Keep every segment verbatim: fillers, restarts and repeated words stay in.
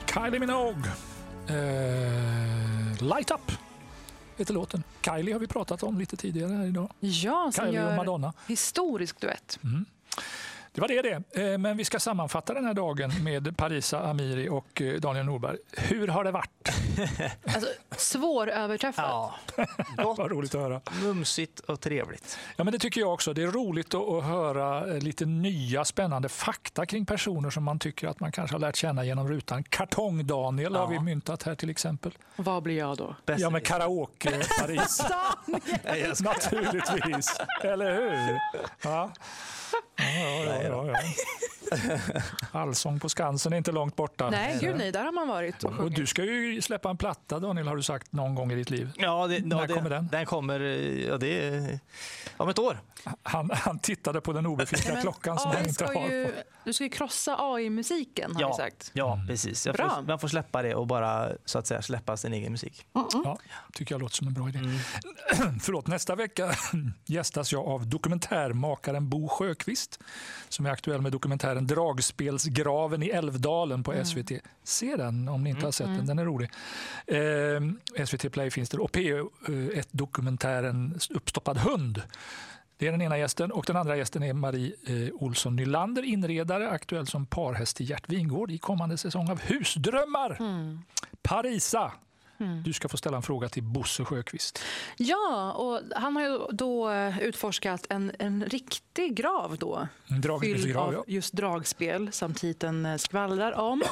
Kylie Minogue. Eh, Light Up heter låten. Kylie har vi pratat om lite tidigare här idag. Ja, som Kylie gör och Madonna. Historisk duett. Mm. Det var det det. Men vi ska sammanfatta den här dagen med Parisa Amiri och Daniel Norberg. Hur har det varit? Alltså, svåröverträffat. Ja, Vad roligt att höra. mumsigt och trevligt. Ja, men det tycker jag också. Det är roligt att, att höra lite nya spännande fakta kring personer som man tycker att man kanske har lärt känna genom rutan. Kartong-Daniel Ja. har vi myntat här till exempel. Vad blir jag då? Bäst Ja, men karaoke, Paris. Naturligtvis. Eller hur? Ja. Ja, ja, ja, ja, ja. Allsång på Skansen är inte långt borta. Nej, gud nej, där har man varit. Och Och du ska ju släppa en platta, Daniel, har du sagt någon gång i ditt liv. Ja, det, När ja, det, kommer den? Den kommer ja, det är, om ett år. Han, han tittade på den obefintliga Men klockan som A I han inte ska har. ju, du ska ju krossa A I-musiken, har Ja, du sagt. ja precis. Jag Bra. får, man får släppa det och bara så att säga släppa sin egen musik. Ja, tycker jag låter som en bra idé. Mm. Förlåt, nästa vecka gästas jag av dokumentärmakaren Bo Sjöqvist som är aktuell med dokumentären Dragspelsgraven i Älvdalen på S V T. Se den om ni inte har sett den, den är rolig. Eh, S V T Play finns det. Och P ett-dokumentären Uppstoppad hund. Det är den ena gästen. Och den andra gästen är Marie eh, Olsson Nylander, inredare, aktuell som parhäst till Gert Wingård i kommande säsong av Husdrömmar. Mm. Parisa, mm. du ska få ställa en fråga till Bosse Sjöqvist. Ja, och han har ju då utforskat en, en riktig grav då. En dragspelsgrav, Fylld ja. av just dragspel som titeln skvallrar om.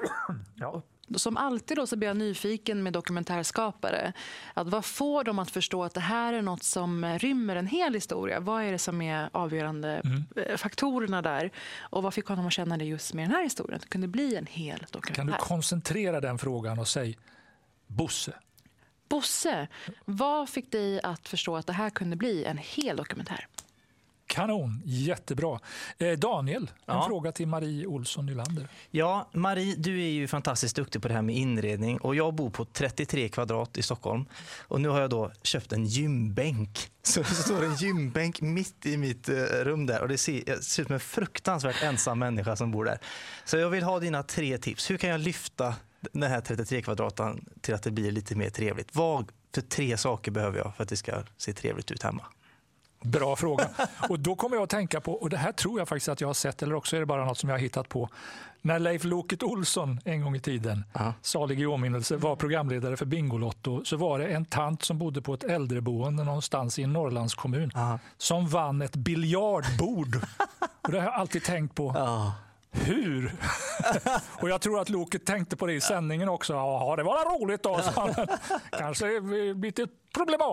Ja. Som alltid då så blir jag nyfiken med dokumentärskapare. Att vad får dem att förstå att det här är något som rymmer en hel historia? Vad är det som är avgörande mm. faktorerna där? Och vad fick honom att känna det just med den här historien? Att det kunde bli en hel dokumentär. Kan du koncentrera den frågan och säga Bosse? Bosse, vad fick dig att förstå att det här kunde bli en hel dokumentär? Kanon, jättebra. Eh, Daniel, en ja. fråga till Marie Olsson Nylander. Ja, Marie, du är ju fantastiskt duktig på det här med inredning och jag bor på trettiotre kvadrat i Stockholm och nu har jag då köpt en gymbänk. Så det står en gymbänk mitt i mitt uh, rum där och det ser, jag ser ut som en fruktansvärt ensam människa som bor där. Så jag vill ha dina tre tips. Hur kan jag lyfta den här trettiotre kvadraten till att det blir lite mer trevligt? Vad för tre saker behöver jag för att det ska se trevligt ut hemma? Bra fråga. Och då kommer jag att tänka på, och det här tror jag faktiskt att jag har sett, eller också är det bara något som jag har hittat på. När Leif Loket Olsson en gång i tiden, uh-huh. salig i åminnelse, var programledare för Bingolotto, så var det en tant som bodde på ett äldreboende någonstans i en Norrlandskommun uh-huh. som vann ett biljardbord. Och det har jag alltid tänkt på. Uh-huh. Hur? Och jag tror att Loket tänkte på det i sändningen också. Ja, det var roligt då. Kanske lite problematiskt.